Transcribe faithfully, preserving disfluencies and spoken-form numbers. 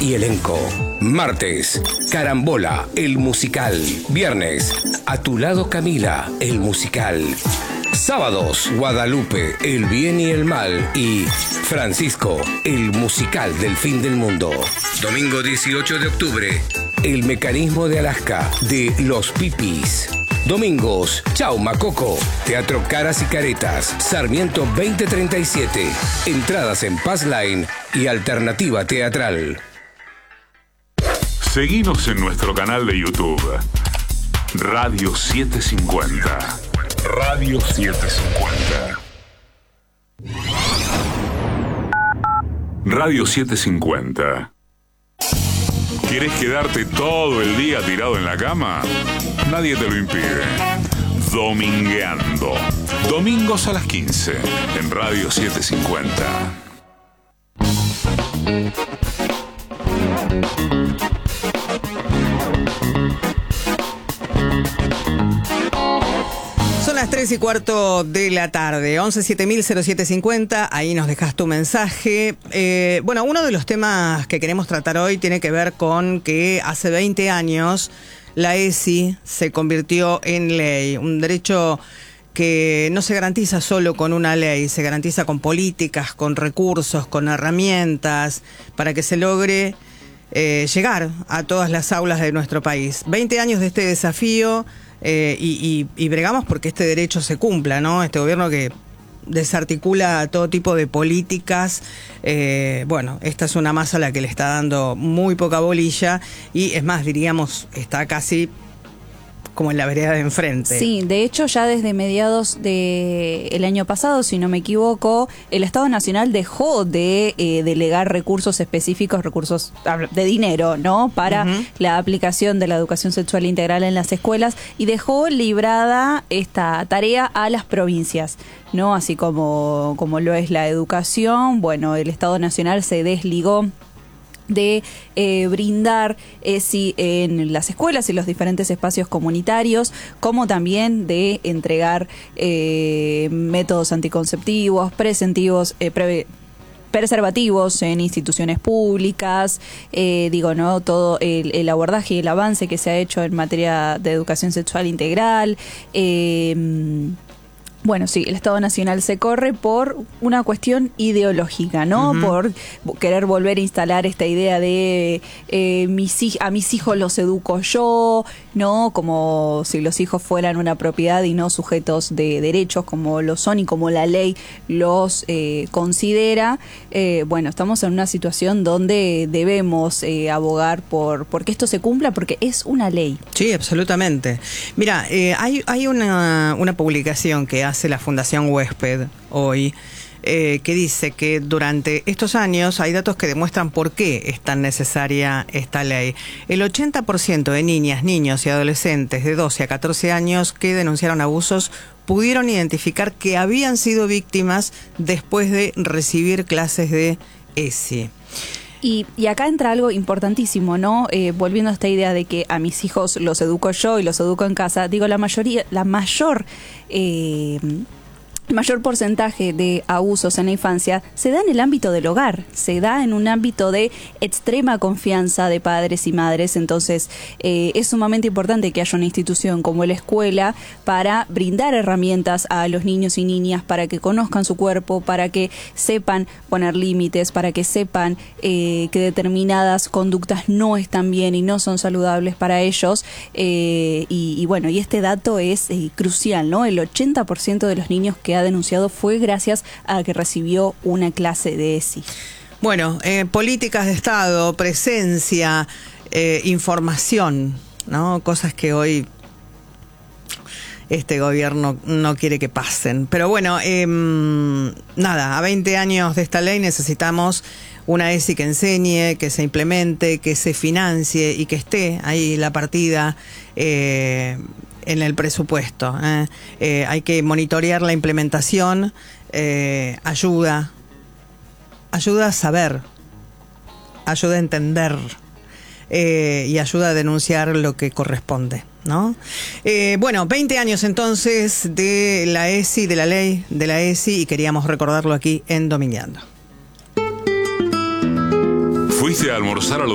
y elenco. Martes, Carambola, el musical. Viernes, A tu lado Camila, el musical. Sábados, Guadalupe, el bien y el mal. Y Francisco, el musical del fin del mundo. Domingo dieciocho de octubre, El mecanismo de Alaska, de Los Pipis. Domingos, Chau Macoco, Teatro Caras y Caretas, Sarmiento veinte treinta y siete. Entradas en Passline y Alternativa Teatral. Seguinos en nuestro canal de YouTube, Radio setecientos cincuenta. Radio setecientos cincuenta. Radio setecientos cincuenta. ¿Quieres quedarte todo el día tirado en la cama? Nadie te lo impide. Domingueando. Domingos a las quince en Radio setecientos cincuenta. Son las tres y cuarto de la tarde, once siete mil cero siete cincuenta, ahí nos dejas tu mensaje. Eh, bueno, uno de los temas que queremos tratar hoy tiene que ver con que hace veinte años la E S I se convirtió en ley, un derecho que no se garantiza solo con una ley, se garantiza con políticas, con recursos, con herramientas, para que se logre eh, llegar a todas las aulas de nuestro país. veinte años de este desafío. Eh, y, y, y bregamos porque este derecho se cumpla, ¿no? Este gobierno que desarticula todo tipo de políticas, eh, bueno, esta es una masa a la que le está dando muy poca bolilla y es más, diríamos, está casi como en la vereda de enfrente. Sí, de hecho ya desde mediados del año pasado, si no me equivoco, el Estado Nacional dejó de eh, delegar recursos específicos, recursos de dinero, ¿no? Para uh-huh. la aplicación de la educación sexual integral en las escuelas y dejó librada esta tarea a las provincias, ¿no? Así como, como lo es la educación, bueno, el Estado Nacional se desligó de eh, brindar E S I en las escuelas y los diferentes espacios comunitarios, como también de entregar eh, métodos anticonceptivos, preventivos, eh, pre preservativos en instituciones públicas, eh, digo, ¿no? Todo el, el abordaje y el avance que se ha hecho en materia de educación sexual integral. Eh, Bueno, sí, el Estado Nacional se corre por una cuestión ideológica, ¿no? Uh-huh. Por querer volver a instalar esta idea de eh, mis, a mis hijos los educo yo, ¿no? Como si los hijos fueran una propiedad y no sujetos de derechos como lo son y como la ley los eh, considera. Eh, bueno, estamos en una situación donde debemos eh, abogar por, por que esto se cumpla porque es una ley. Sí, absolutamente. Mira, eh, hay, hay una, una publicación que hace hace la Fundación Huésped hoy, eh, que dice que durante estos años hay datos que demuestran por qué es tan necesaria esta ley. El ochenta por ciento de niñas, niños y adolescentes de doce a catorce años que denunciaron abusos pudieron identificar que habían sido víctimas después de recibir clases de E S I. Y, y acá entra algo importantísimo, ¿no? Eh, volviendo a esta idea de que a mis hijos los educo yo y los educo en casa, digo, la mayoría, la mayor... Eh, El mayor porcentaje de abusos en la infancia se da en el ámbito del hogar, se da en un ámbito de extrema confianza de padres y madres, entonces eh, es sumamente importante que haya una institución como la escuela para brindar herramientas a los niños y niñas para que conozcan su cuerpo, para que sepan poner límites, para que sepan eh, que determinadas conductas no están bien y no son saludables para ellos, eh, y, y bueno, y este dato es eh, crucial, ¿no? El ochenta por ciento de los niños que ha denunciado fue gracias a que recibió una clase de E S I. Bueno, eh, políticas de Estado, presencia, eh, información, ¿no? Cosas que hoy este gobierno no quiere que pasen. Pero bueno, eh, nada, a veinte años de esta ley necesitamos una E S I que enseñe, que se implemente, que se financie y que esté ahí la partida eh, en el presupuesto. ¿eh? Eh, hay que monitorear la implementación, eh, ayuda, ayuda a saber, ayuda a entender eh, y ayuda a denunciar lo que corresponde, ¿no? Eh, bueno, veinte años entonces de la E S I, de la ley de la E S I, y queríamos recordarlo aquí en Domingueando. ¿Fuiste a almorzar a